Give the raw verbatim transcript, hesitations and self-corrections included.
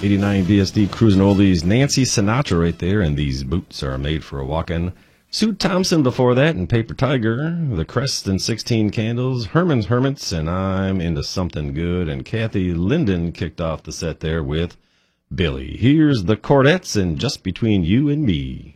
eighty-nine B S D Cruising Oldies, Nancy Sinatra right there, and These Boots Are Made for a Walkin'. Sue Thompson before that, and Paper Tiger, The Crest and sixteen Candles, Herman's Hermits, and I'm Into Something Good, and Kathy Linden kicked off the set there with Billy. Here's the Chordettes and Just Between You and Me.